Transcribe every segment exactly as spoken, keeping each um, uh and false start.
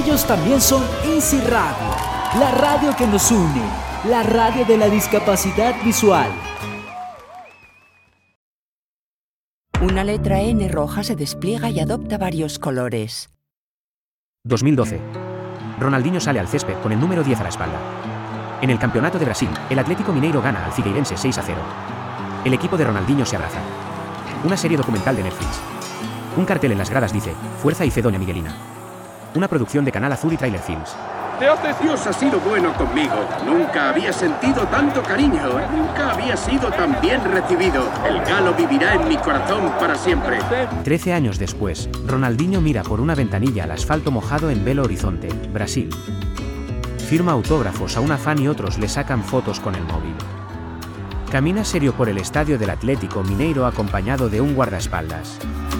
Ellos también son Easy Radio, la radio que nos une, la radio de la discapacidad visual. Una letra N roja se despliega y adopta varios colores. dos mil doce. Ronaldinho sale al césped con el número diez a la espalda. En el Campeonato de Brasil, el Atlético Mineiro gana al Figueirense seis a cero. El equipo de Ronaldinho se abraza. Una serie documental de Netflix. Un cartel en las gradas dice, Fuerza y fe doña Miguelina. Una producción de Canal Azul y Trailer Films. Dios ha sido bueno conmigo. Nunca había sentido tanto cariño. Nunca había sido tan bien recibido. El Galo vivirá en mi corazón para siempre. Trece años después, Ronaldinho mira por una ventanilla al asfalto mojado en Belo Horizonte, Brasil. Firma autógrafos a una fan y otros le sacan fotos con el móvil. Camina serio por el estadio del Atlético Mineiro acompañado de un guardaespaldas.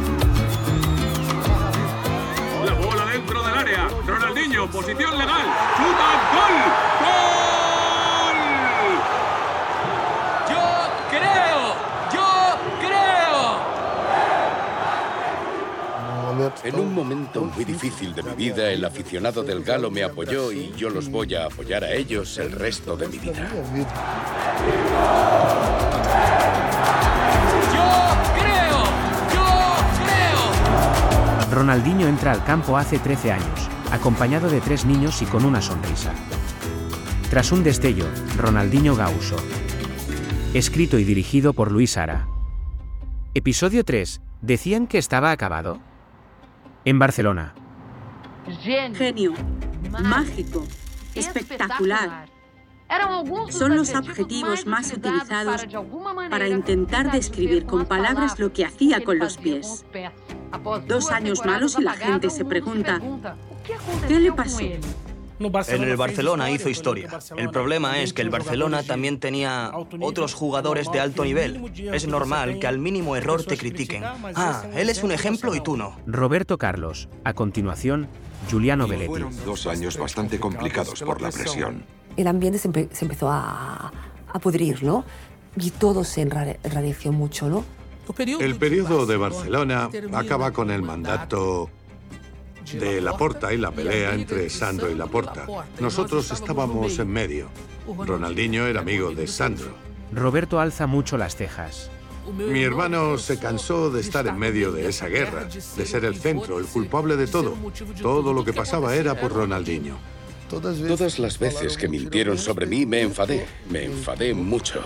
La bola dentro del área. Ronaldinho, posición legal. ¡Chuta! ¡Gol! ¡Gol! ¡Yo creo! ¡Yo creo! En un momento muy difícil de mi vida, el aficionado del Galo me apoyó y yo los voy a apoyar a ellos el resto de mi vida. Ronaldinho entra al campo hace trece años, acompañado de tres niños y con una sonrisa. Tras un destello, Ronaldinho Gaúso. Escrito y dirigido por Luis Ara. Episodio tres. ¿Decían que estaba acabado? En Barcelona. Genio, mágico, espectacular. Son los adjetivos más utilizados para intentar describir con palabras lo que hacía con los pies. Dos años malos y la gente se pregunta, ¿qué le pasó? En el Barcelona hizo historia. El problema es que el Barcelona también tenía otros jugadores de alto nivel. Es normal que al mínimo error te critiquen. Ah, él es un ejemplo y tú no. Roberto Carlos. A continuación, Giuliano Belletti. Fueron dos años bastante complicados por la presión. El ambiente se, empe se empezó a, a pudrir, ¿no? Y todo se enrareció mucho, ¿no? El periodo de Barcelona acaba con el mandato de Laporta y la pelea entre Sandro y Laporta. Nosotros estábamos en medio. Ronaldinho era amigo de Sandro. Roberto alza mucho las cejas. Mi hermano se cansó de estar en medio de esa guerra, de ser el centro, el culpable de todo. Todo lo que pasaba era por Ronaldinho. Todas las veces que mintieron sobre mí me enfadé, me enfadé mucho.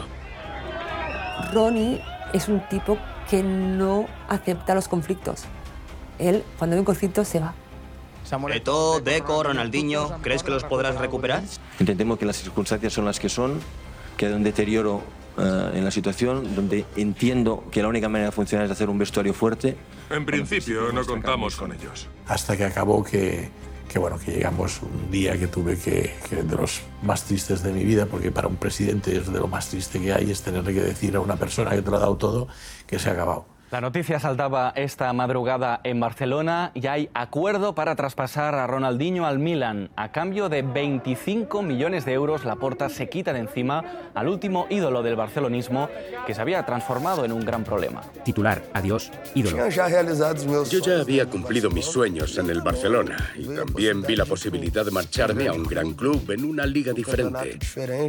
Ronnie es un tipo que no acepta los conflictos. Él, cuando hay un conflicto, se va. Eto'o, Deco, Ronaldinho, ¿crees que los podrás recuperar? Entendemos que las circunstancias son las que son, que hay un deterioro uh, en la situación, donde entiendo que la única manera de funcionar es hacer un vestuario fuerte. En principio no contamos con ellos. Hasta que acabó que, que, bueno, que llegamos un día que tuve que, que, de los más tristes de mi vida, porque para un presidente es de lo más triste que hay, es tenerle que decir a una persona que te lo ha dado todo que se ha acabado. La noticia saltaba esta madrugada en Barcelona y hay acuerdo para traspasar a Ronaldinho al Milan. A cambio de veinticinco millones de euros, Laporta se quita de encima al último ídolo del barcelonismo que se había transformado en un gran problema. Titular, adiós, ídolo. Yo ya había cumplido mis sueños en el Barcelona y también vi la posibilidad de marcharme a un gran club en una liga diferente.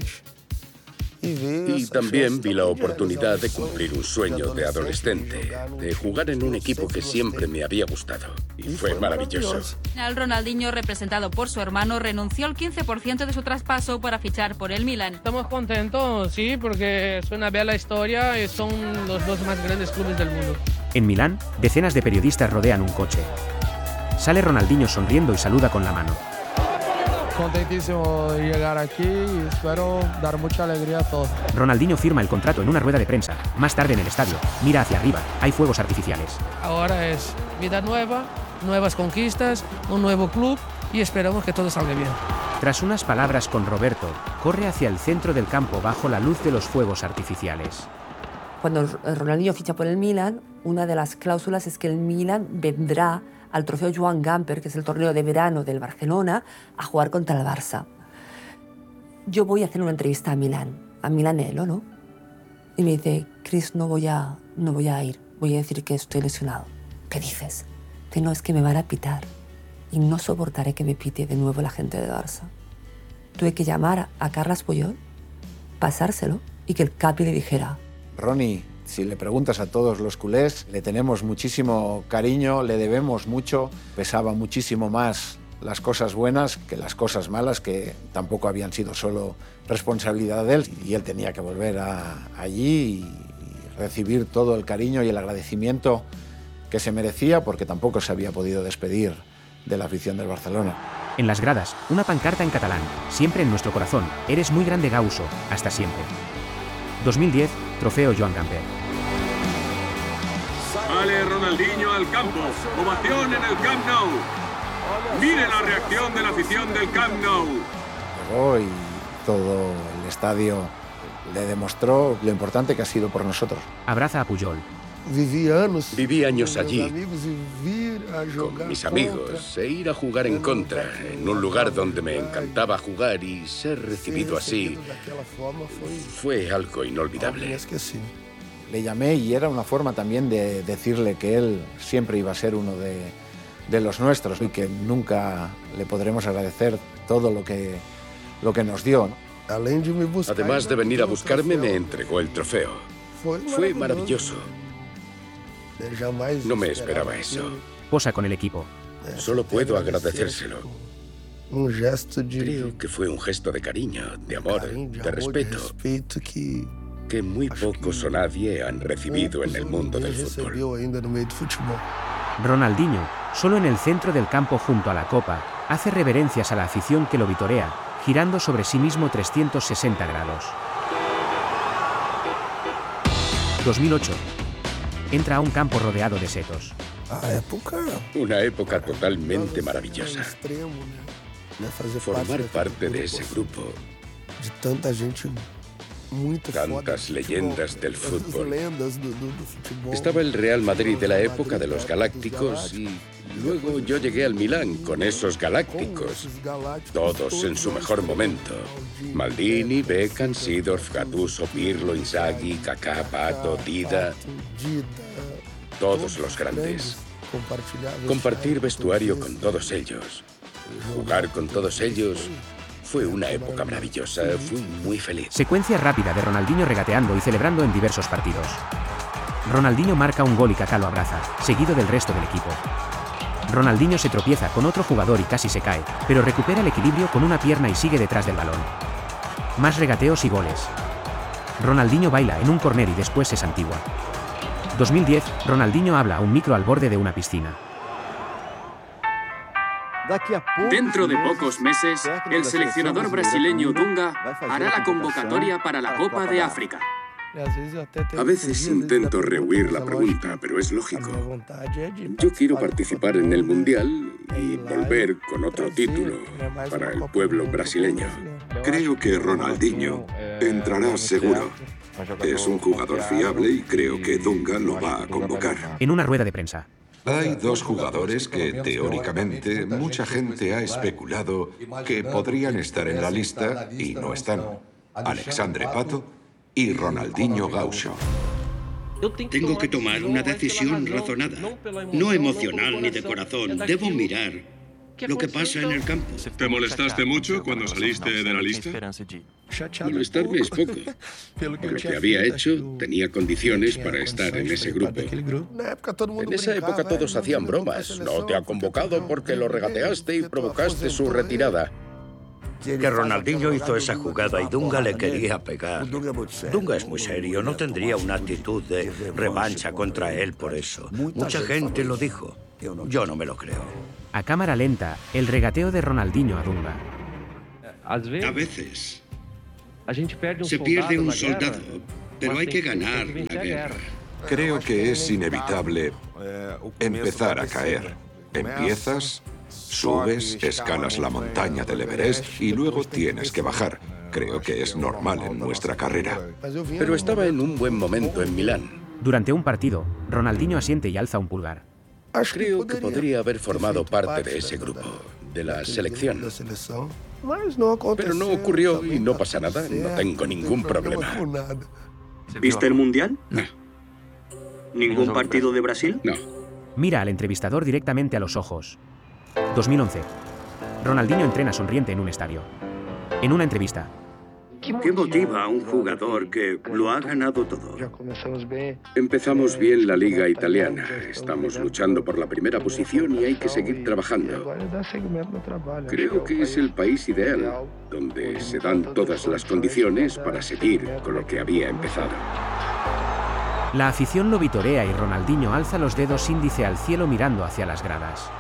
Y también vi la oportunidad de cumplir un sueño de adolescente, de jugar en un equipo que siempre me había gustado. Y fue maravilloso. El Ronaldinho, representado por su hermano, renunció al quince por ciento de su traspaso para fichar por el Milan. Estamos contentos, sí, porque es una bella historia y son los dos más grandes clubes del mundo. En Milán, decenas de periodistas rodean un coche. Sale Ronaldinho sonriendo y saluda con la mano. Contentísimo de llegar aquí y espero dar mucha alegría a todos. Ronaldinho firma el contrato en una rueda de prensa. Más tarde en el estadio, mira hacia arriba, hay fuegos artificiales. Ahora es vida nueva, nuevas conquistas, un nuevo club y esperamos que todo salga bien. Tras unas palabras con Roberto, corre hacia el centro del campo bajo la luz de los fuegos artificiales. Cuando Ronaldinho ficha por el Milan, una de las cláusulas es que el Milan vendrá al trofeo Joan Gamper, que es el torneo de verano del Barcelona, a jugar contra el Barça. Yo voy a hacer una entrevista a Milán, a Milanello, ¿no? Y me dice, Chris, no voy a, no voy a ir, voy a decir que estoy lesionado. ¿Qué dices? Que no, es que me van a pitar. y no soportaré que me pite de nuevo la gente de Barça. Tuve que llamar a Carles Puyol, pasárselo y que el Capi le dijera: Ronnie, si le preguntas a todos los culés, le tenemos muchísimo cariño, le debemos mucho, pesaba muchísimo más las cosas buenas que las cosas malas, que tampoco habían sido solo responsabilidad de él, y él tenía que volver a, allí y recibir todo el cariño y el agradecimiento que se merecía, porque tampoco se había podido despedir de la afición del Barcelona. En las gradas, una pancarta en catalán: siempre en nuestro corazón, eres muy grande Gaucho, hasta siempre. dos mil diez, trofeo Joan Gamper. Sale Ronaldinho al campo, ovación en el Camp Nou. Mire la reacción de la afición del Camp Nou. Llegó y todo el estadio le demostró lo importante que ha sido por nosotros. Abraza a Puyol. Viví años allí con mis amigos e ir a jugar en contra, en un lugar donde me encantaba jugar, y ser recibido así fue algo inolvidable. Le llamé y era una forma también de decirle que él siempre iba a ser uno de, de los nuestros y que nunca le podremos agradecer todo lo que, lo que nos dio. Además de venir a buscarme, me entregó el trofeo. Fue maravilloso. No me esperaba eso. Posa con el equipo. Solo puedo agradecérselo. Creo que fue un gesto de cariño, de amor, de respeto, que muy pocos o nadie han recibido en el mundo del fútbol. Ronaldinho, solo en el centro del campo junto a la copa, hace reverencias a la afición que lo vitorea, girando sobre sí mismo trescientos sesenta grados. dos mil ocho. Entra a un campo rodeado de setos. Una época totalmente maravillosa. Formar parte de ese grupo. Tantas leyendas del fútbol. Estaba el Real Madrid de la época de los Galácticos y luego yo llegué al Milán con esos Galácticos. Todos en su mejor momento. Maldini, Beckham, Seedorf, Gattuso, Pirlo, Inzaghi, Kaká, Pato, Dida. Todos los grandes. Compartir vestuario con todos ellos. Jugar con todos ellos. Fue una época maravillosa, fui muy feliz. Secuencia rápida de Ronaldinho regateando y celebrando en diversos partidos. Ronaldinho marca un gol y Kaká lo abraza, seguido del resto del equipo. Ronaldinho se tropieza con otro jugador y casi se cae, pero recupera el equilibrio con una pierna y sigue detrás del balón. Más regateos y goles. Ronaldinho baila en un córner y después se santigua. dos mil diez, Ronaldinho habla a un micro al borde de una piscina. Dentro de pocos meses, el seleccionador brasileño Dunga hará la convocatoria para la Copa de África. A veces intento rehuir la pregunta, pero es lógico. Yo quiero participar en el Mundial y volver con otro título para el pueblo brasileño. Creo que Ronaldinho entrará seguro. Es un jugador fiable y creo que Dunga lo va a convocar. En una rueda de prensa. Hay dos jugadores que, teóricamente, mucha gente ha especulado que podrían estar en la lista y no están. Alexandre Pato y Ronaldinho Gaucho. Tengo que tomar una decisión razonada, no emocional ni de corazón. Debo mirar lo que pasa en el campo. ¿Te molestaste mucho cuando saliste de la lista? Molestarme es poco. Por lo que había hecho, tenía condiciones para estar en ese grupo. En esa época todos hacían bromas. No te ha convocado porque lo regateaste y provocaste su retirada. Que Ronaldinho hizo esa jugada y Dunga le quería pegar. Dunga es muy serio, no tendría una actitud de revancha contra él por eso. Mucha gente lo dijo. Yo no me lo creo. A cámara lenta, el regateo de Ronaldinho a Dunga. A veces se pierde un soldado, pero hay que ganar la guerra. Creo que es inevitable empezar a caer. Empiezas, subes, escalas la montaña del Everest y luego tienes que bajar. Creo que es normal en nuestra carrera. Pero estaba en un buen momento en Milán. Durante un partido, Ronaldinho asiente y alza un pulgar. Creo que podría haber formado parte de ese grupo, de la selección. Pero no ocurrió y no pasa nada, no tengo ningún problema. ¿Viste el Mundial? No. ¿Ningún partido de Brasil? No. Mira al entrevistador directamente a los ojos. dos mil once. Ronaldinho entrena sonriente en un estadio. En una entrevista. ¿Qué motiva a un jugador que lo ha ganado todo? Empezamos bien la liga italiana. Estamos luchando por la primera posición y hay que seguir trabajando. Creo que es el país ideal, donde se dan todas las condiciones para seguir con lo que había empezado. La afición lo vitorea y Ronaldinho alza los dedos índice al cielo mirando hacia las gradas.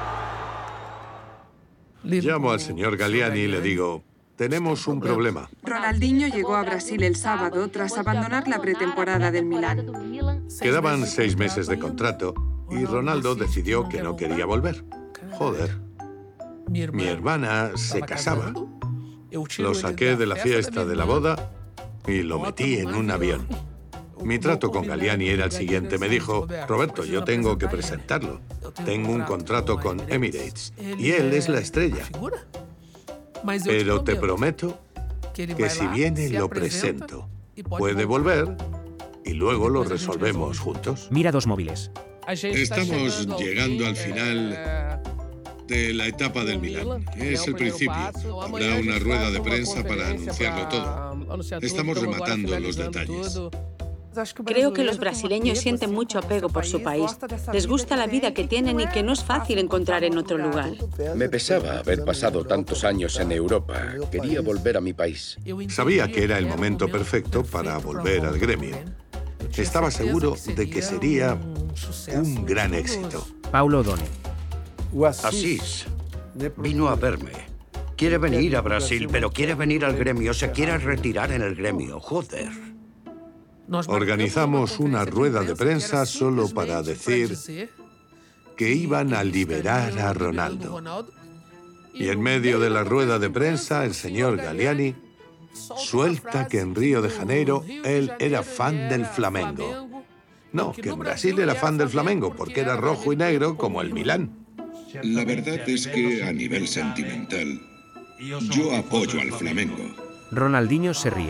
Llamo al señor Galliani y le digo, tenemos un problema. Ronaldinho llegó a Brasil el sábado tras abandonar la pretemporada del Milán. Quedaban seis meses de contrato y Ronaldo decidió que no quería volver. Joder. Mi hermana se casaba. Lo saqué de la fiesta de la boda y lo metí en un avión. Mi trato con Galliani era el siguiente. Me dijo, Roberto, yo tengo que presentarlo. Tengo un contrato con Emirates y él es la estrella. Pero te prometo que si viene lo presento. Puede volver y luego lo resolvemos juntos. Mira dos móviles. Estamos llegando al final de la etapa del Milán. Es el principio. Habrá una rueda de prensa para anunciarlo todo. Estamos rematando los detalles. Creo que los brasileños sienten mucho apego por su país. Les gusta la vida que tienen y que no es fácil encontrar en otro lugar. Me pesaba haber pasado tantos años en Europa. Quería volver a mi país. Sabía que era el momento perfecto para volver al gremio. Estaba seguro de que sería un gran éxito. Paulo Odone. Asís vino a verme. Quiere venir a Brasil, pero quiere venir al gremio. Se quiere retirar en el gremio. Joder. Organizamos una rueda de prensa solo para decir que iban a liberar a Ronaldo. Y en medio de la rueda de prensa, el señor Galliani suelta que en Río de Janeiro él era fan del Flamengo. No, que en Brasil era fan del Flamengo porque era rojo y negro como el Milán. La verdad es que a nivel sentimental, yo apoyo al Flamengo. Ronaldinho se ríe.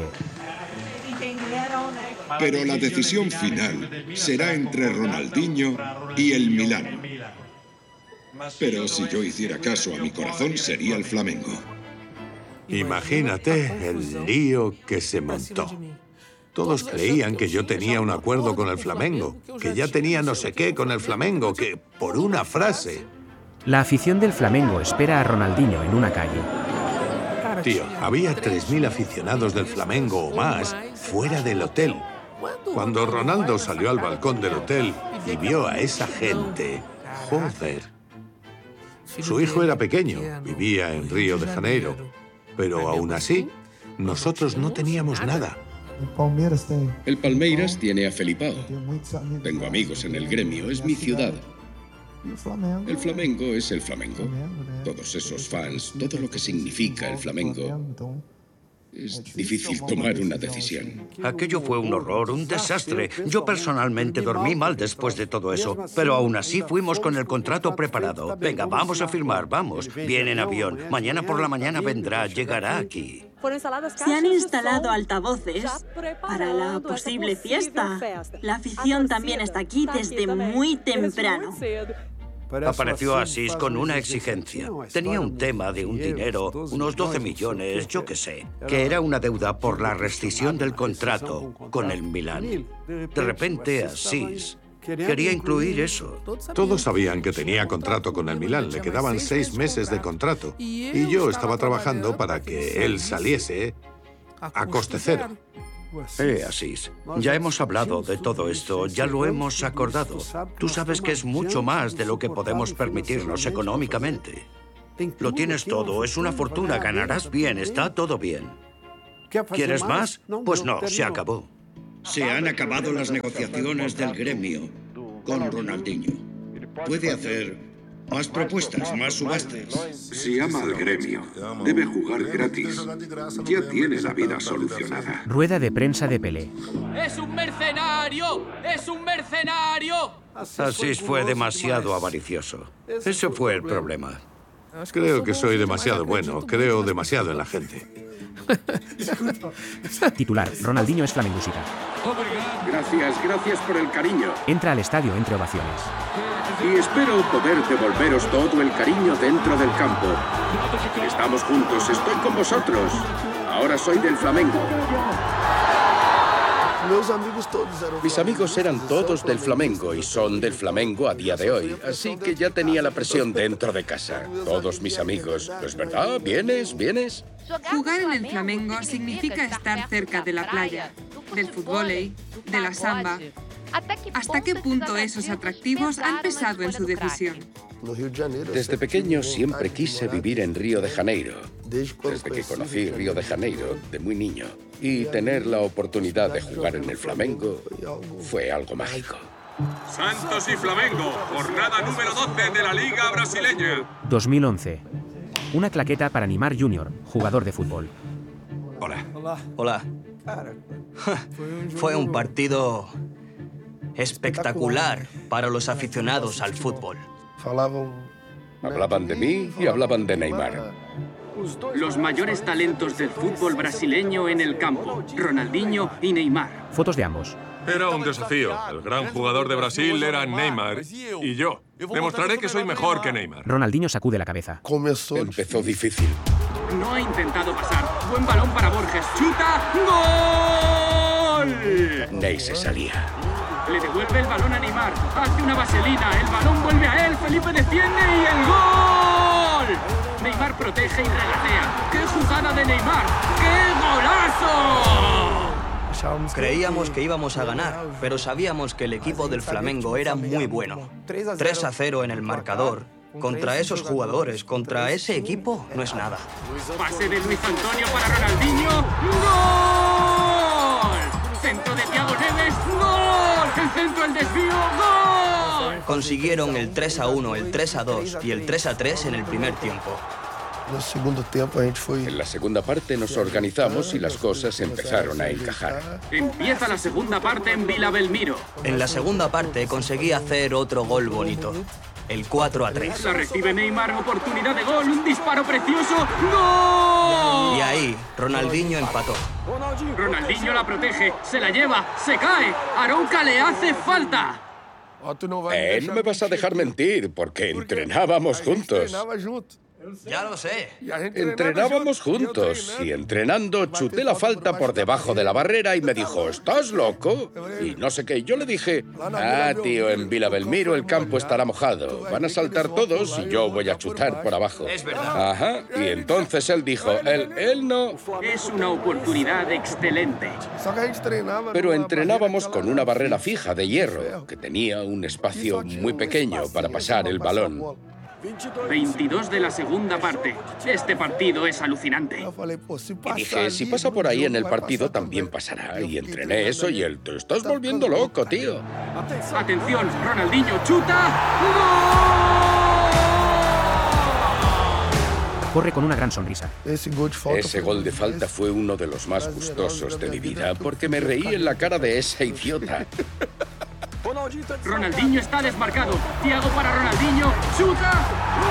Pero la decisión final será entre Ronaldinho y el Milán. Pero si yo hiciera caso a mi corazón, sería el Flamengo. Imagínate el lío que se montó. Todos creían que yo tenía un acuerdo con el Flamengo, que ya tenía no sé qué con el Flamengo, que por una frase. La afición del Flamengo espera a Ronaldinho en una calle. Tío, había tres mil aficionados del Flamengo o más fuera del hotel. Cuando Ronaldo salió al balcón del hotel y vio a esa gente, joder. Su hijo era pequeño, vivía en Río de Janeiro, pero aún así, nosotros no teníamos nada. El Palmeiras tiene a Felipao. Tengo amigos en el gremio, es mi ciudad. El Flamengo es el Flamengo. Todos esos fans, todo lo que significa el Flamengo. Es difícil tomar una decisión. Aquello fue un horror, un desastre. Yo personalmente dormí mal después de todo eso, pero aún así fuimos con el contrato preparado. Venga, vamos a firmar, vamos. Viene en avión. Mañana por la mañana vendrá, llegará aquí. Se han instalado altavoces para la posible fiesta. La afición también está aquí desde muy temprano. Apareció Asís con una exigencia. Tenía un tema de un dinero, unos doce millones, yo qué sé, que era una deuda por la rescisión del contrato con el Milán. De repente Asís quería incluir eso. Todos sabían que tenía contrato con el Milán, le quedaban seis meses de contrato. Y yo estaba trabajando para que él saliese a coste cero. Eh, Asís, ya hemos hablado de todo esto, ya lo hemos acordado. Tú sabes que es mucho más de lo que podemos permitirnos económicamente. Lo tienes todo, es una fortuna, ganarás bien, está todo bien. ¿Quieres más? Pues no, se acabó. Se han acabado las negociaciones del gremio con Ronaldinho. Puede hacer más propuestas, más subastas. Si ama al gremio, debe jugar gratis. Ya tiene la vida solucionada. Rueda de prensa de Pelé. ¡Es un mercenario! ¡Es un mercenario! Asís fue demasiado avaricioso. Ese fue el problema. Creo que soy demasiado bueno, creo demasiado en la gente. Titular, Ronaldinho es flamenguista. Gracias, gracias por el cariño. Entra al estadio entre ovaciones. Y espero poder devolveros todo el cariño dentro del campo. Estamos juntos, estoy con vosotros. Ahora soy del Flamengo. Mis amigos eran todos del Flamengo y son del Flamengo a día de hoy, así que ya tenía la presión dentro de casa. Todos mis amigos. ¿No es verdad? ¿Vienes? ¿Vienes? Jugar en el Flamengo significa estar cerca de la playa, del fútbol, de la samba. ¿Hasta qué punto esos atractivos han pesado en su decisión? Desde pequeño siempre quise vivir en Río de Janeiro. Desde que conocí Río de Janeiro, de muy niño. Y tener la oportunidad de jugar en el Flamengo fue algo mágico. Santos y Flamengo, jornada número doce de la Liga Brasileña. dos mil once. Una claqueta para Neymar junior, jugador de fútbol. Hola. Hola. Fue un partido espectacular para los aficionados al fútbol. Hablaban de mí y hablaban de Neymar. Los mayores talentos del fútbol brasileño en el campo, Ronaldinho y Neymar. Fotos de ambos. Era un desafío. El gran jugador de Brasil era Neymar y yo. Demostraré que soy mejor que Neymar. Ronaldinho sacude la cabeza. Empezó difícil. No ha intentado pasar. Buen balón para Borges. ¡Chuta! ¡Gol! Ney se salía. Le devuelve el balón a Neymar. Hace una vaselina. El balón vuelve a él. Felipe defiende y el gol. Neymar protege y regatea. ¡Qué jugada de Neymar! ¡Qué golazo! Creíamos que íbamos a ganar, pero sabíamos que el equipo del Flamengo era muy bueno. tres a cero en el marcador. Contra esos jugadores, contra ese equipo, no es nada. Pase de Luis Antonio para Ronaldinho. ¡Gol! Centro de Thiago Neves. ¡Gol! El centro, el desvío. ¡Gol! Consiguieron el tres a uno, el tres a dos y el tres a tres en el primer tiempo. En la segunda parte nos organizamos y las cosas empezaron a encajar. Empieza la segunda parte en Vila Belmiro. En la segunda parte conseguí hacer otro gol bonito. El cuatro a tres. La recibe Neymar, oportunidad de gol, un disparo precioso. ¡Gol! Y ahí, Ronaldinho empató. Ronaldinho la protege, se la lleva, se cae. Arouca le hace falta. Eh, no me vas a dejar mentir, porque entrenábamos juntos. Ya lo sé. Entrenábamos juntos y entrenando chuté la falta por debajo de la barrera y me dijo, ¿estás loco? Y no sé qué. Yo le dije, ah, tío, en Vila Belmiro el campo estará mojado. Van a saltar todos y yo voy a chutar por abajo. Es verdad. Ajá. Y entonces él dijo, él, él no. Es una oportunidad excelente. Pero entrenábamos con una barrera fija de hierro que tenía un espacio muy pequeño para pasar el balón. veintidós de la segunda parte. Este partido es alucinante. Y dije, si pasa por ahí en el partido, también pasará. Y entrené eso y él, te estás volviendo loco, tío. Atención, Ronaldinho chuta. ¡Gol! Corre con una gran sonrisa. Ese gol de falta fue uno de los más gustosos de mi vida, porque me reí en la cara de ese idiota. Ronaldinho está desmarcado. Thiago para Ronaldinho. ¡Chuta!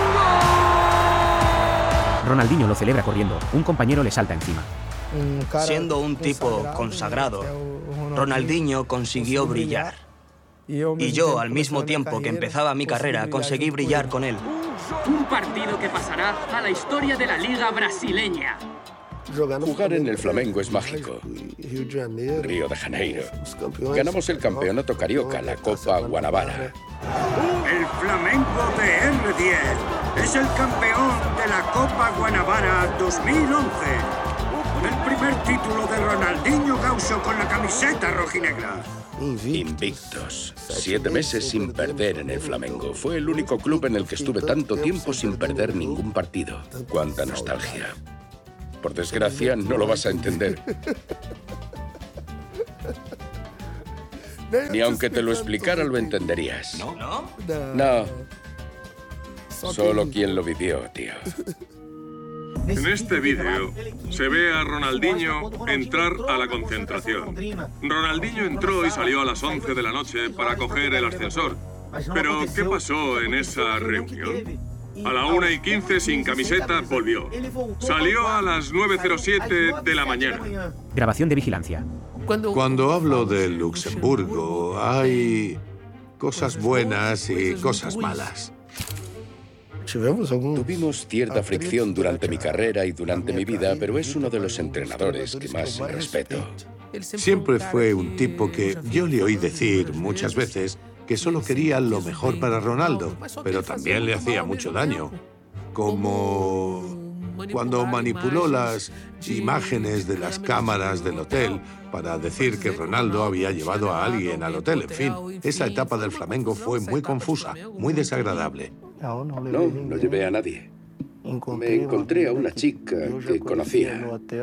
¡Gol! Ronaldinho lo celebra corriendo. Un compañero le salta encima. Siendo un tipo consagrado, Ronaldinho consiguió brillar. Y yo, al mismo tiempo que empezaba mi carrera, conseguí brillar con él. Un partido que pasará a la historia de la Liga Brasileña. Jugar en el Flamengo es mágico. Río de Janeiro. Ganamos el campeonato carioca, la Copa Guanabara. El Flamengo de R diez es el campeón de la Copa Guanabara dos mil once. El primer título de Ronaldinho Gaúcho con la camiseta rojinegra. Invictos. Siete meses sin perder en el Flamengo. Fue el único club en el que estuve tanto tiempo sin perder ningún partido. ¡Cuánta nostalgia! Por desgracia, no lo vas a entender. Ni aunque te lo explicara lo entenderías. ¿No? ¿No? No. Solo quien lo vivió, tío. En este vídeo se ve a Ronaldinho entrar a la concentración. Ronaldinho entró y salió a las once de la noche para coger el ascensor. Pero, ¿qué pasó en esa reunión? A la una y quince, sin camiseta, volvió. Salió a las nueve cero siete de la mañana. Grabación de vigilancia. Cuando hablo de Luxemburgo, hay cosas buenas y cosas malas. Tuvimos cierta fricción durante mi carrera y durante mi vida, pero es uno de los entrenadores que más respeto. Siempre fue un tipo que yo le oí decir muchas veces que solo quería lo mejor para Ronaldo, pero también le hacía mucho daño. Como cuando manipuló las imágenes de las cámaras del hotel para decir que Ronaldo había llevado a alguien al hotel. En fin, esa etapa del Flamengo fue muy confusa, muy desagradable. No, no llevé a nadie. Me encontré a una chica que conocía.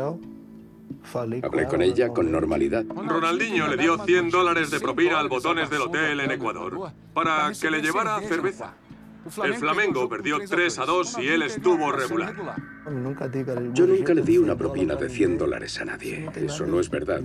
Hablé con ella con normalidad. Ronaldinho le dio cien dólares de propina al Botones del hotel en Ecuador para que le llevara cerveza. El Flamengo perdió tres a dos y él estuvo regular. Yo nunca le di una propina de cien dólares a nadie. Eso no es verdad.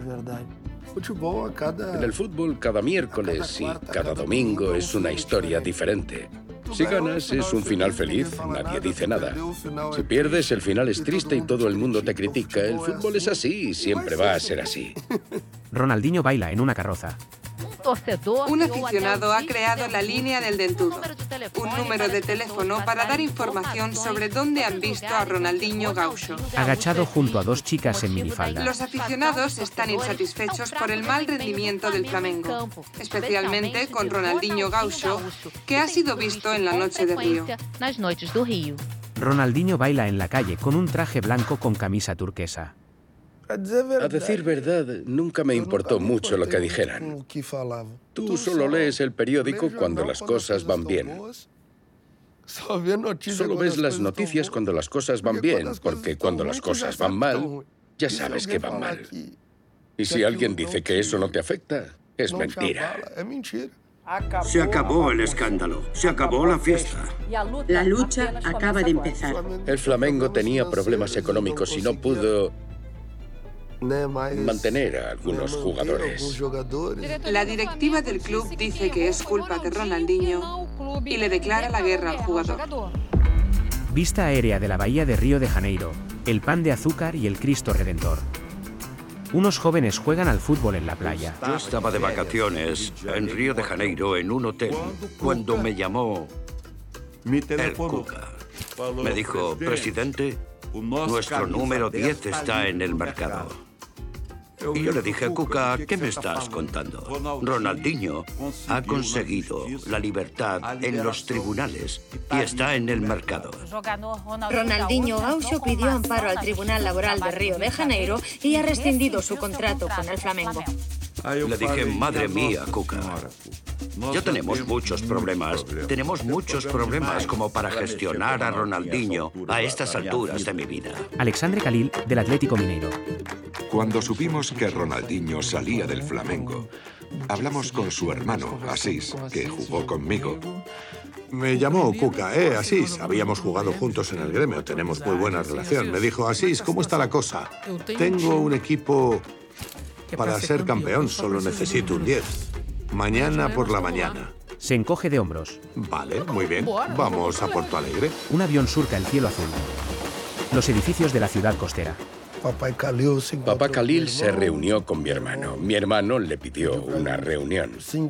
En el fútbol, cada miércoles y cada domingo es una historia diferente. Si ganas, es un final feliz, nadie dice nada. Si pierdes, el final es triste y todo el mundo te critica. El fútbol es así y siempre va a ser así. Ronaldinho baila en una carroza. Un aficionado ha creado la línea del dentudo, un número de teléfono para dar información sobre dónde han visto a Ronaldinho Gaúcho. Agachado junto a dos chicas en minifalda. Los aficionados están insatisfechos por el mal rendimiento del Flamengo, especialmente con Ronaldinho Gaúcho, que ha sido visto en la noche de Río. Ronaldinho baila en la calle con un traje blanco con camisa turquesa. A decir verdad, nunca me importó mucho lo que dijeran. Tú solo lees el periódico cuando las cosas van bien. Solo ves las noticias cuando las cosas van bien, porque cuando las cosas van mal, ya sabes que van mal. Y si alguien dice que eso no te afecta, es mentira. Se acabó el escándalo, se acabó la fiesta. La lucha acaba de empezar. El Flamengo tenía problemas económicos y no pudo mantener a algunos jugadores. La directiva del club dice que es culpa de Ronaldinho y le declara la guerra al jugador. Vista aérea de la bahía de Río de Janeiro, el Pan de Azúcar y el Cristo Redentor. Unos jóvenes juegan al fútbol en la playa. Yo estaba de vacaciones en Río de Janeiro en un hotel cuando me llamó el Cuca. Me dijo, presidente, nuestro número diez está en el mercado. Y yo le dije, Cuca, ¿qué me estás contando? Ronaldinho ha conseguido la libertad en los tribunales y está en el mercado. Ronaldinho Gaúcho pidió amparo al Tribunal Laboral de Río de Janeiro y ha rescindido su contrato con el Flamengo. Le dije, madre mía, Cuca, ya tenemos muchos problemas. Tenemos muchos problemas como para gestionar a Ronaldinho a estas alturas de mi vida. Alexandre Calil, del Atlético Mineiro. Cuando supimos que Ronaldinho salía del Flamengo, hablamos con su hermano, Asís, que jugó conmigo. Me llamó Cuca, eh, Asís, habíamos jugado juntos en el gremio, tenemos muy buena relación. Me dijo, Asís, ¿cómo está la cosa? Tengo un equipo para ser campeón, solo necesito un diez. Mañana por la mañana. Se encoge de hombros. Vale, muy bien. Vamos a Porto Alegre. Un avión surca el cielo azul. Los edificios de la ciudad costera. Papá Khalil se reunió con mi hermano. Mi hermano le pidió una reunión.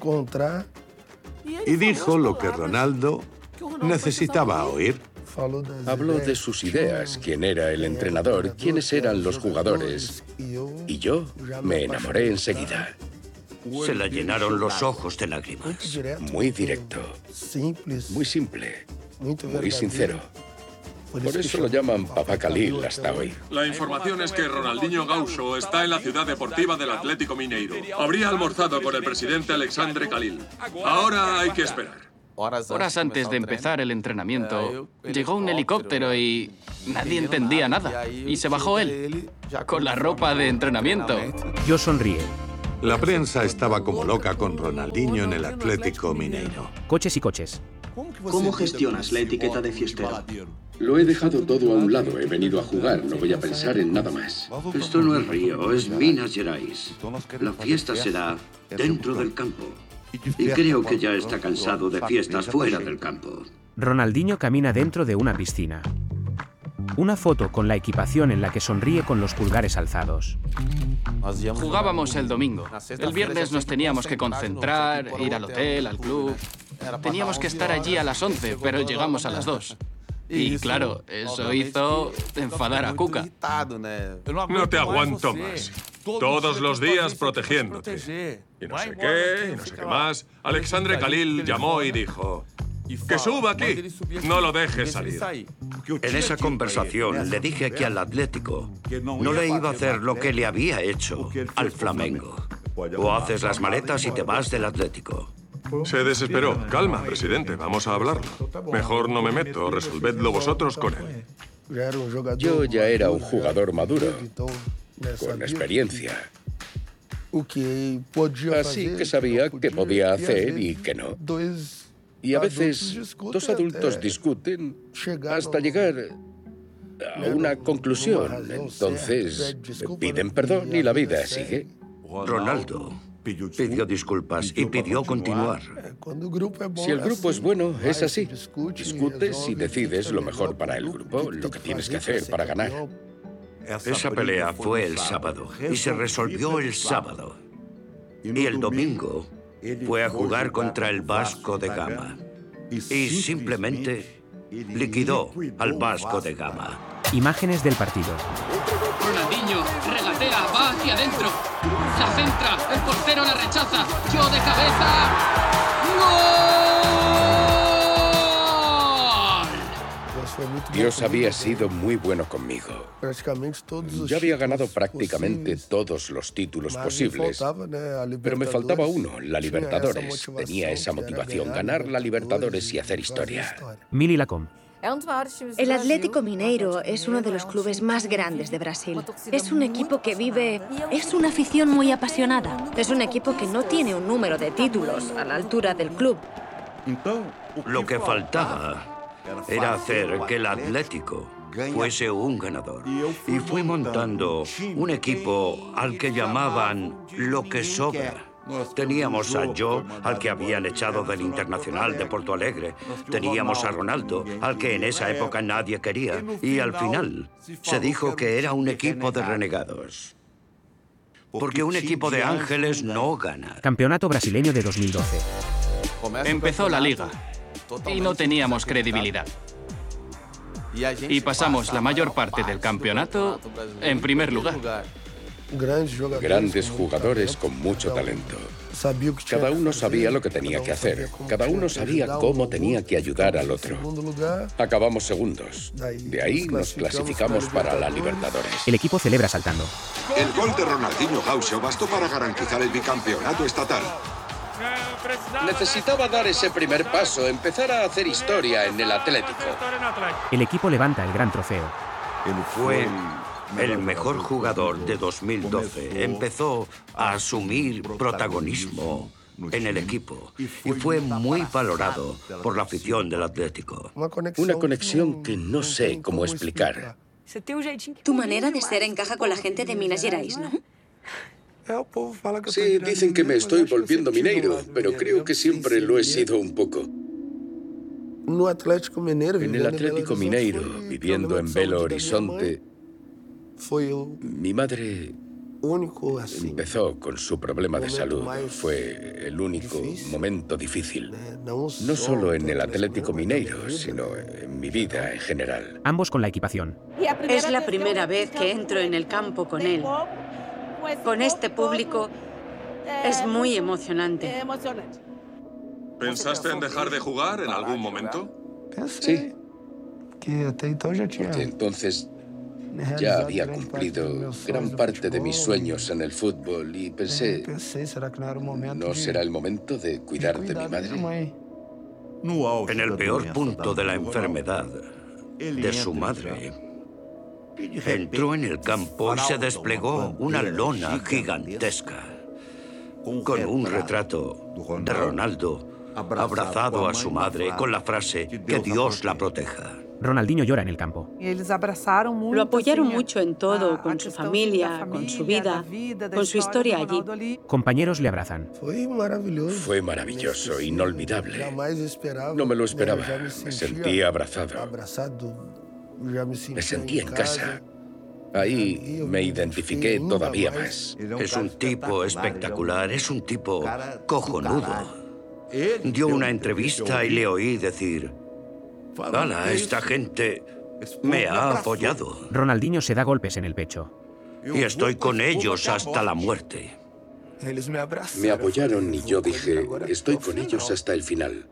Y dijo lo que Ronaldo necesitaba oír. Habló de sus ideas, quién era el entrenador, quiénes eran los jugadores. Y yo me enamoré enseguida. Se le llenaron los ojos de lágrimas. Muy directo, muy simple, muy sincero. Por eso lo llaman Papá Khalil hasta hoy. La información es que Ronaldinho Gaúcho está en la ciudad deportiva del Atlético Mineiro. Habría almorzado con el presidente Alexandre Calil. Ahora hay que esperar. Horas antes de empezar el entrenamiento, llegó un helicóptero y nadie entendía nada. Y se bajó él, con la ropa de entrenamiento. Yo sonríe. La prensa estaba como loca con Ronaldinho en el Atlético Mineiro. Coches y coches. ¿Cómo gestionas la etiqueta de fiestero? Lo he dejado todo a un lado, he venido a jugar, no voy a pensar en nada más. Esto no es Río, es Minas Gerais. La fiesta será dentro del campo. Y creo que ya está cansado de fiestas fuera del campo. Ronaldinho camina dentro de una piscina. Una foto con la equipación en la que sonríe con los pulgares alzados. Jugábamos el domingo. El viernes nos teníamos que concentrar, ir al hotel, al club. Teníamos que estar allí a las once, pero llegamos a las dos. Y claro, eso hizo enfadar a Cuca. No te aguanto más. Todos los días protegiéndote. Y no sé qué, y no sé qué más. Alexandre Khalil llamó y dijo: ¡que suba aquí! No lo dejes salir. En esa conversación le dije que al Atlético no le iba a hacer lo que le había hecho al Flamengo. O haces las maletas y te vas del Atlético. Se desesperó. Calma, presidente, vamos a hablarlo. Mejor no me meto, resolvedlo vosotros con él. Yo ya era un jugador maduro, con experiencia. Así que sabía qué podía hacer y qué no. Y a veces dos adultos discuten hasta llegar a una conclusión. Entonces piden perdón y la vida sigue. Ronaldo pidió disculpas y pidió continuar. Si el grupo es bueno, es así. Discutes y decides lo mejor para el grupo, lo que tienes que hacer para ganar. Esa pelea fue el sábado y se resolvió el sábado. Y el domingo fue a jugar contra el Vasco de Gama. Y simplemente liquidó al Vasco de Gama. Imágenes del partido. Ronaldinho regatea, va hacia adentro. La centra, el portero la rechaza. Yo de cabeza. ¡Gol! Dios había sido muy bueno conmigo. Yo había ganado prácticamente todos los títulos posibles, pero me faltaba uno, la Libertadores. Tenía esa motivación, ganar la Libertadores y hacer historia. Mili Lacombe. El Atlético Mineiro es uno de los clubes más grandes de Brasil. Es un equipo que vive... Es una afición muy apasionada. Es un equipo que no tiene un número de títulos a la altura del club. Lo que faltaba era hacer que el Atlético fuese un ganador. Y fui montando un equipo al que llamaban lo que sobra. Teníamos a Joe, al que habían echado del Internacional de Porto Alegre. Teníamos a Ronaldo, al que en esa época nadie quería. Y al final se dijo que era un equipo de renegados. Porque un equipo de ángeles no gana. Campeonato brasileño de dos mil doce. Empezó la liga y no teníamos credibilidad. Y pasamos la mayor parte del campeonato en primer lugar. Grandes jugadores con mucho talento. Cada uno sabía lo que tenía que hacer. Cada uno sabía cómo tenía que ayudar al otro. Acabamos segundos. De ahí nos clasificamos para la Libertadores. El equipo celebra saltando. El gol de Ronaldinho Gaúcho bastó para garantizar el bicampeonato estatal. Necesitaba dar ese primer paso, empezar a hacer historia en el Atlético. El equipo levanta el gran trofeo. Fue el mejor jugador de dos mil doce. Empezó a asumir protagonismo en el equipo y fue muy valorado por la afición del Atlético. Una conexión que no sé cómo explicar. Tu manera de ser encaja con la gente de Minas Gerais, ¿no? Sí, dicen que me estoy volviendo mineiro, pero creo que siempre lo he sido un poco. En el Atlético Mineiro, viviendo en Belo Horizonte, mi madre empezó con su problema de salud. Fue el único momento difícil. No solo en el Atlético Mineiro, sino en mi vida en general. Ambos con la equipación. Es la primera vez que entro en el campo con él. Con este público es muy emocionante. ¿Pensaste en dejar de jugar en algún momento? Sí. Porque entonces ya había cumplido gran parte de mis sueños en el fútbol y pensé, ¿no será el momento de cuidar de mi madre? En el peor punto de la enfermedad de su madre, entró en el campo y se desplegó una lona gigantesca con un retrato de Ronaldo abrazado a su madre con la frase «Que Dios la proteja». Ronaldinho llora en el campo. Lo apoyaron mucho en todo, con su familia, con su vida, con su historia allí. Compañeros le abrazan. Fue maravilloso, inolvidable. No me lo esperaba. Me sentí abrazado. Me sentí en casa. Ahí me identifiqué todavía más. Es un tipo espectacular, es un tipo cojonudo. Dio una entrevista y le oí decir: ¡Hala, esta gente me ha apoyado! Ronaldinho se da golpes en el pecho. Y estoy con ellos hasta la muerte. Me apoyaron y yo dije, estoy con ellos hasta el final.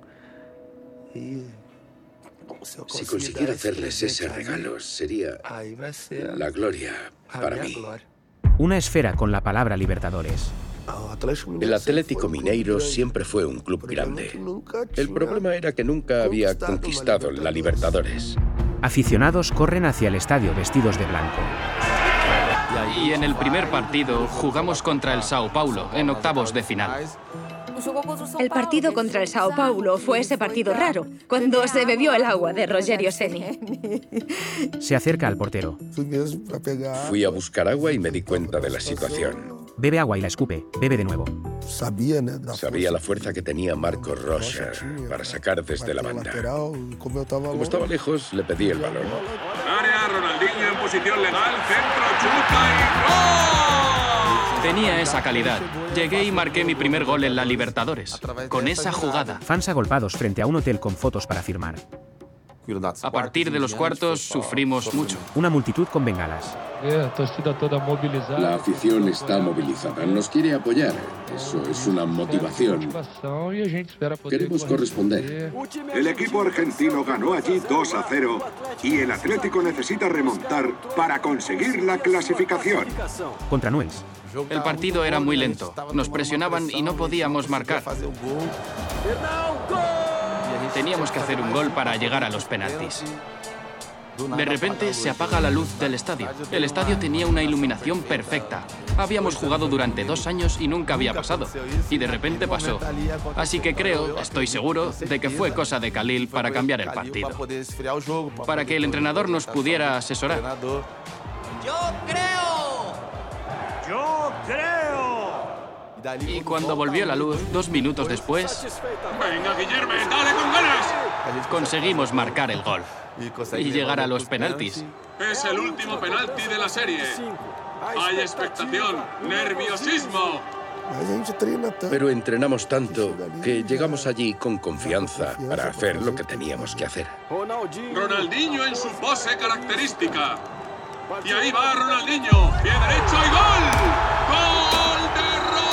Si consiguiera hacerles ese regalo, sería la gloria para mí. Una esfera con la palabra Libertadores. El Atlético Mineiro siempre fue un club grande. El problema era que nunca había conquistado la Libertadores. Aficionados corren hacia el estadio vestidos de blanco. Y en el primer partido jugamos contra el Sao Paulo, en octavos de final. El partido contra el Sao Paulo fue ese partido raro, cuando se bebió el agua de Rogério Ceni. Se acerca al portero. Fui a buscar agua y me di cuenta de la situación. Bebe agua y la escupe. Bebe de nuevo. Sabía la fuerza que tenía Marco Rocha para sacar desde la banda. Como estaba lejos, le pedí el balón. Área, Ronaldinho en posición legal, centro, chuta y ¡gol! Tenía esa calidad. Llegué y marqué mi primer gol en la Libertadores, con esa jugada. Fans agolpados frente a un hotel con fotos para firmar. A partir de los cuartos sufrimos mucho. Una multitud con bengalas. La afición está movilizada, nos quiere apoyar. Eso es una motivación. Queremos corresponder. El equipo argentino ganó allí dos a cero y el Atlético necesita remontar para conseguir la clasificación. Contra Newell's. El partido era muy lento. Nos presionaban y no podíamos marcar. Teníamos que hacer un gol para llegar a los penaltis. De repente se apaga la luz del estadio. El estadio tenía una iluminación perfecta. Habíamos jugado durante dos años y nunca había pasado. Y de repente pasó. Así que creo, estoy seguro, de que fue cosa de Khalil para cambiar el partido. Para que el entrenador nos pudiera asesorar. ¡Yo creo! ¡Yo creo! Y cuando volvió la luz, dos minutos después... ¡Venga, Guillermo, dale con ganas! Conseguimos marcar el gol y llegar a los penaltis. Es el último penalti de la serie. Hay expectación, nerviosismo. Pero entrenamos tanto que llegamos allí con confianza para hacer lo que teníamos que hacer. Ronaldinho en su pose característica. Y ahí va Ronaldinho, pie derecho y gol. ¡Gol de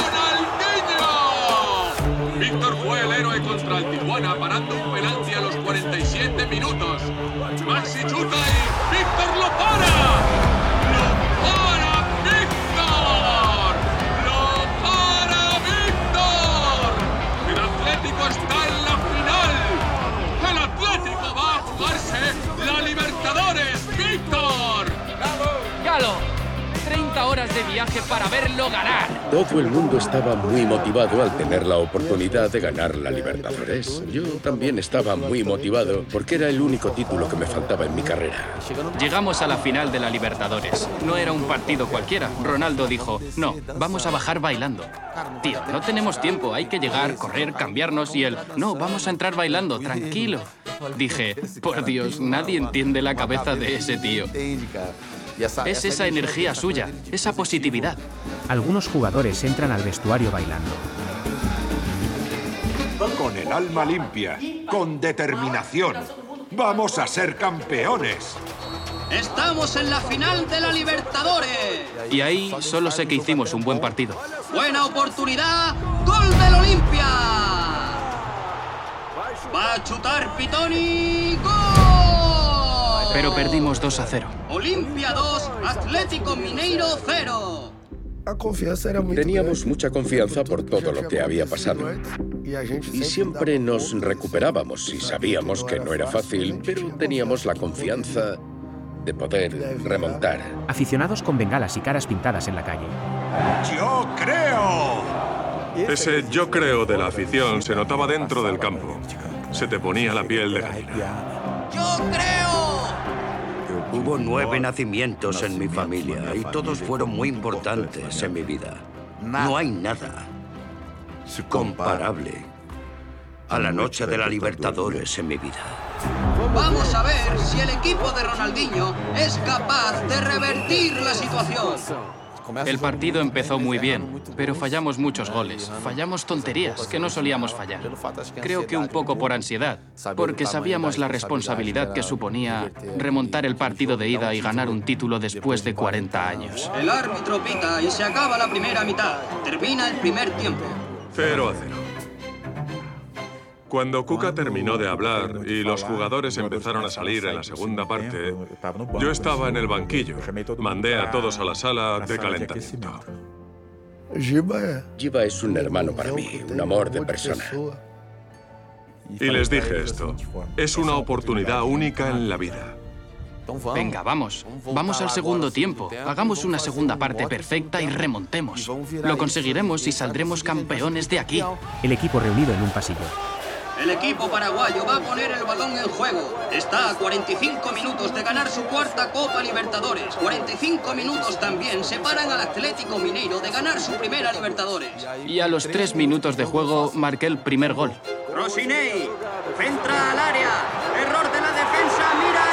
Ronaldinho! Víctor fue el héroe contra el Tijuana, parando un penalti a los cuarenta y siete minutos. Maxi chuta y Víctor lo para. ¡Lo para Víctor! ¡Lo para Víctor! El Atlético está en la final. El Atlético va a jugarse la Libertadores. ¡Víctor! ¡Galo! treinta horas de viaje para verlo ganar. Todo el mundo estaba muy motivado al tener la oportunidad de ganar la Libertadores. Yo también estaba muy motivado porque era el único título que me faltaba en mi carrera. Llegamos a la final de la Libertadores. No era un partido cualquiera. Ronaldo dijo, no, vamos a bajar bailando. Tío, no tenemos tiempo, hay que llegar, correr, cambiarnos. Y él, no, vamos a entrar bailando, tranquilo. Dije, por Dios, nadie entiende la cabeza de ese tío. Es esa energía suya, esa positividad. Algunos jugadores entran al vestuario bailando. Con el alma limpia, con determinación, vamos a ser campeones. ¡Estamos en la final de la Libertadores! Y ahí solo sé que hicimos un buen partido. ¡Buena oportunidad! ¡Gol del Olimpia! ¡Va a chutar Pitoni! ¡Gol! Pero perdimos dos a cero. Olimpia dos, Atlético Mineiro cero. Teníamos mucha confianza por todo lo que había pasado. Y siempre nos recuperábamos y sabíamos que no era fácil, pero teníamos la confianza de poder remontar. Aficionados con bengalas y caras pintadas en la calle. ¡Yo creo! Ese yo creo de la afición se notaba dentro del campo. Se te ponía la piel de gallina. ¡Yo creo! Hubo nueve nacimientos en mi familia y todos fueron muy importantes en mi vida. No hay nada comparable a la noche de la Libertadores en mi vida. Vamos a ver si el equipo de Ronaldinho es capaz de revertir la situación. El partido empezó muy bien, pero fallamos muchos goles. Fallamos tonterías que no solíamos fallar. Creo que un poco por ansiedad, porque sabíamos la responsabilidad que suponía remontar el partido de ida y ganar un título después de cuarenta años. El árbitro pita y se acaba la primera mitad. Termina el primer tiempo. Cero a cero. Cuando Cuca terminó de hablar y los jugadores empezaron a salir en la segunda parte, yo estaba en el banquillo. Mandé a todos a la sala de calentamiento. Giba es un hermano para mí, un amor de persona. Y les dije esto, es una oportunidad única en la vida. Venga, vamos. Vamos al segundo tiempo. Hagamos una segunda parte perfecta y remontemos. Lo conseguiremos y saldremos campeones de aquí. El equipo reunido en un pasillo. El equipo paraguayo va a poner el balón en juego. Está a cuarenta y cinco minutos de ganar su cuarta Copa Libertadores. cuarenta y cinco minutos también separan al Atlético Mineiro de ganar su primera Libertadores. Y a los tres minutos de juego marqué el primer gol. Rosinei, centra al área. Error de la defensa, mira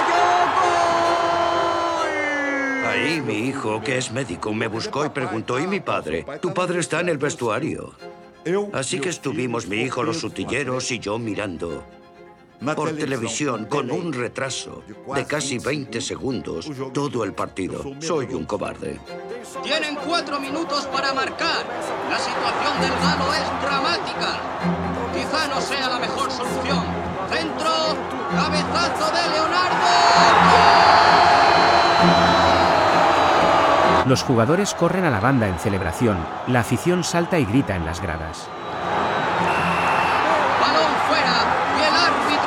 yo, gol. Ahí mi hijo, que es médico, me buscó y preguntó, ¿y mi padre? Tu padre está en el vestuario. Así que estuvimos mi hijo, los utilleros y yo mirando por televisión con un retraso de casi veinte segundos todo el partido. Soy un cobarde. Tienen cuatro minutos para marcar. La situación del galo es dramática. Quizá no sea la mejor solución. Centro, cabezazo de Leonardo. Los jugadores corren a la banda en celebración. La afición salta y grita en las gradas. Balón fuera y el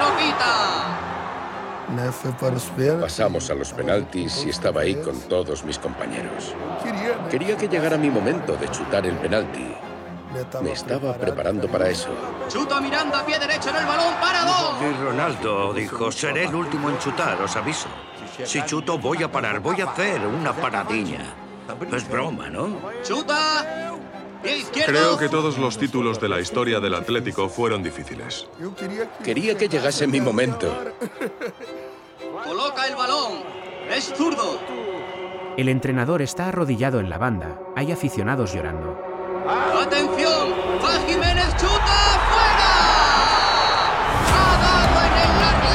árbitro pita. Pasamos a los penaltis y estaba ahí con todos mis compañeros. Quería que llegara mi momento de chutar el penalti. Me estaba preparando para eso. Chuta Miranda, pie derecho en el balón, parado. Y Ronaldo dijo, seré el último en chutar, os aviso. Si chuto voy a parar, voy a hacer una paradilla. Es broma, ¿no? ¡Chuta! ¡Pie izquierdo! Creo que todos los títulos de la historia del Atlético fueron difíciles. Quería que llegase mi momento. Coloca el balón. Es zurdo. El entrenador está arrodillado en la banda. Hay aficionados llorando. ¡Atención! ¡Va Jiménez, chuta! ¡Fuera! ¡Ha dado en el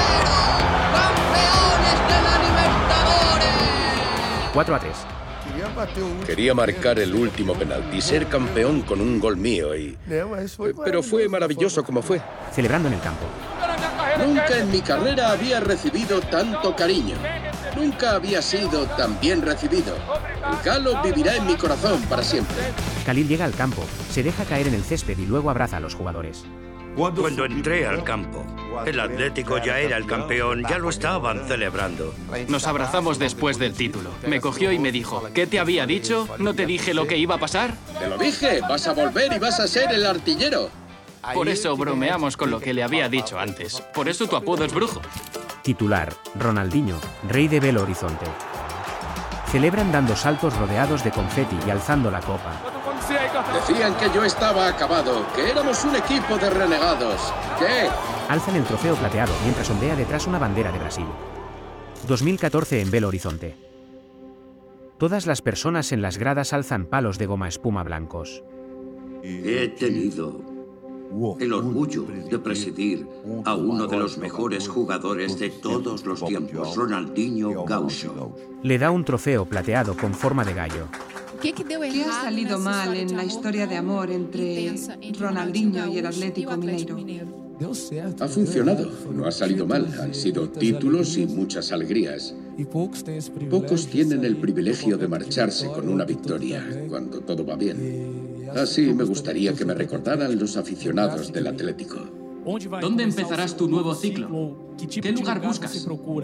larguero! ¡Campeones de la Libertadores! cuatro a tres. Quería marcar el último penalti, ser campeón con un gol mío y... Pero fue maravilloso como fue. Celebrando en el campo. Nunca en mi carrera había recibido tanto cariño. Nunca había sido tan bien recibido. El galo vivirá en mi corazón para siempre. Khalil llega al campo, se deja caer en el césped y luego abraza a los jugadores. Cuando entré al campo, el Atlético ya era el campeón, ya lo estaban celebrando. Nos abrazamos después del título. Me cogió y me dijo, ¿qué te había dicho? ¿No te dije lo que iba a pasar? Te lo dije, vas a volver y vas a ser el artillero. Por eso bromeamos con lo que le había dicho antes. Por eso tu apodo es Brujo. Titular, Ronaldinho, rey de Belo Horizonte. Celebran dando saltos rodeados de confeti y alzando la copa. Decían que yo estaba acabado, que éramos un equipo de renegados. ¿Qué? Alzan el trofeo plateado mientras ondea detrás una bandera de Brasil. dos mil catorce en Belo Horizonte. Todas las personas en las gradas alzan palos de goma espuma blancos. He tenido el orgullo de presidir a uno de los mejores jugadores de todos los tiempos, Ronaldinho Gaúcho. Le da un trofeo plateado con forma de gallo. ¿Qué ha salido mal en la historia de amor entre Ronaldinho y el Atlético Mineiro? Ha funcionado, no ha salido mal. Han sido títulos y muchas alegrías. Pocos tienen el privilegio de marcharse con una victoria, cuando todo va bien. Así me gustaría que me recordaran los aficionados del Atlético. ¿Dónde empezarás tu nuevo ciclo? ¿Qué lugar buscas?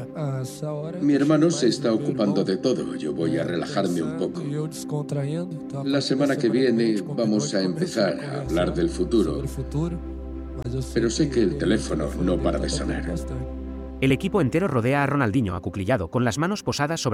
Mi hermano se está ocupando de todo. Yo voy a relajarme un poco. La semana que viene vamos a empezar a hablar del futuro. Pero sé que el teléfono no para de sonar. El equipo entero rodea a Ronaldinho acuclillado, con las manos posadas sobre